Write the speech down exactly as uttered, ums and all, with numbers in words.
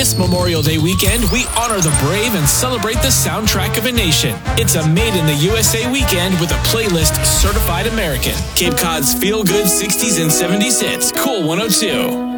This Memorial Day weekend, we honor the brave and celebrate the soundtrack of a nation. It's a Made in the U S A weekend with a playlist certified American. Cape Cod's feel-good sixties and seventies hits. Cool one oh two.